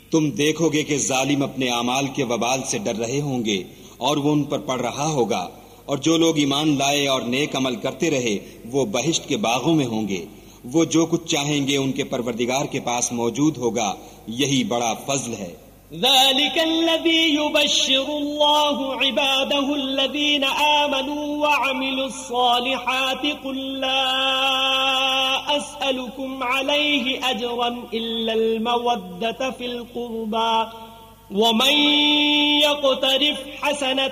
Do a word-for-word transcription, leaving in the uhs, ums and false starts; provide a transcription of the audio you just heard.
तुम देखोगे कि जालिम अपने आमाल के वबाल से डर रहे होंगे और वो उन पर पड़ रहा होगा, और जो लोग ईमान लाए और नेक अमल करते रहे वो बहिश्त के बागों में होंगे। वो जो कुछ चाहेंगे उनके परवरदिगार के पास मौजूद होगा। यही बड़ा फजल है। ذلك الذي يبشر الله عباده الذين آمنوا وعملوا الصالحات قل لا أسألكم عليه أجرا إلا المودة في القربى ومن يقترف حسنة